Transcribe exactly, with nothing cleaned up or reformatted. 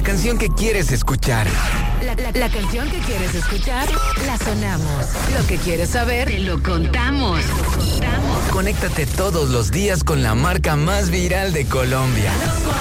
canción que quieres escuchar. La, la, la canción que quieres escuchar, la sonamos. Lo que quieres saber, te lo contamos. Te lo contamos. Conéctate todos los días con la marca más viral de Colombia.